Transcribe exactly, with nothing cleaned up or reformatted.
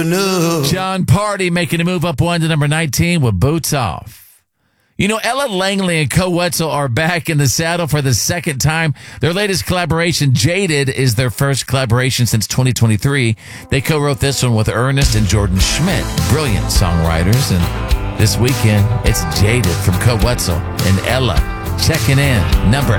No. John Party making a move up one to number nineteen with Boots Off. You know, Ella Langley and Co Wetzel are back in the saddle for the second time. Their latest collaboration, Jaded, is their first collaboration since twenty twenty-three. They co-wrote this one with Ernest and Jordan Schmidt, brilliant songwriters. And this weekend, it's Jaded from Co Wetzel and Ella checking in, number